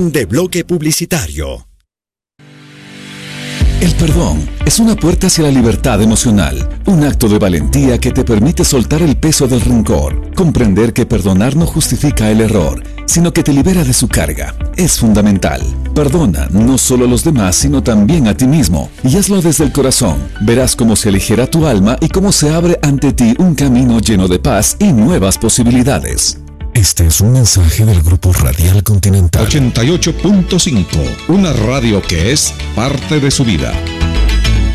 Fin de bloque publicitario. El perdón es una puerta hacia la libertad emocional, un acto de valentía que te permite soltar el peso del rencor, comprender que perdonar no justifica el error, sino que te libera de su carga. Es fundamental. Perdona no solo a los demás, sino también a ti mismo, y hazlo desde el corazón. Verás cómo se aligera tu alma y cómo se abre ante ti un camino lleno de paz y nuevas posibilidades. Este es un mensaje del Grupo Radial Continental 88.5, una radio que es parte de su vida.